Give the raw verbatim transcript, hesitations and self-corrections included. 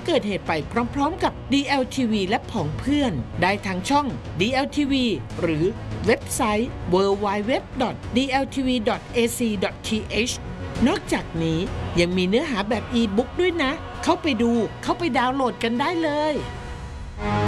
เกิดเหตุไปพร้อมๆกับ ดี แอล ที วี และผองเพื่อนได้ทางช่อง ดี แอล ที วี หรือเว็บไซต์ ดับเบิลยู ดับเบิลยู ดับเบิลยู ดอท ดี แอล ที วี ดอท เอ ซี ดอท ที เอช นอกจากนี้ยังมีเนื้อหาแบบอีบุ๊กด้วยนะเข้าไปดูเข้าไปดาวน์โหลดกันได้เลย